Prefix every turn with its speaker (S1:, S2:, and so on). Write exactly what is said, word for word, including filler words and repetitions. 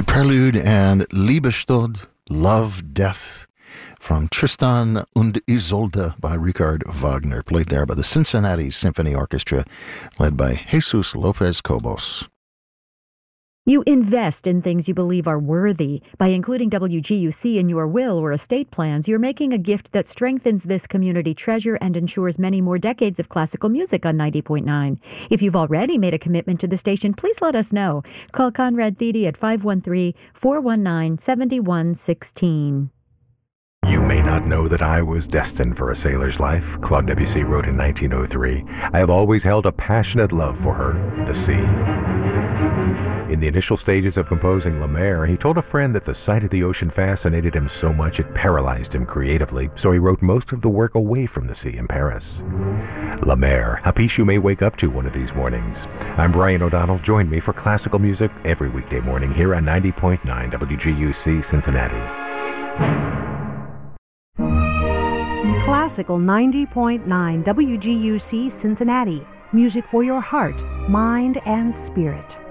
S1: Prelude and Liebestod, Love, Death, from Tristan und Isolde by Richard Wagner, played there by the Cincinnati Symphony Orchestra, led by Jesus Lopez Cobos.
S2: You invest in things you believe are worthy. By including W G U C in your will or estate plans, you're making a gift that strengthens this community treasure and ensures many more decades of classical music on ninety point nine. If you've already made a commitment to the station, please let us know. Call Conrad Thede at five one three, four one nine, seven one one six.
S3: You may not know that I was destined for a sailor's life, Claude Debussy wrote in nineteen oh three. I have always held a passionate love for her, the sea. In the initial stages of composing La Mer, he told a friend that the sight of the ocean fascinated him so much it paralyzed him creatively, so he wrote most of the work away from the sea in Paris. La Mer, a piece you may wake up to one of these mornings. I'm Brian O'Donnell. Join me for classical music every weekday morning here on ninety point nine W G U C Cincinnati.
S4: Classical ninety point nine W G U C Cincinnati. Music for your heart, mind, and spirit.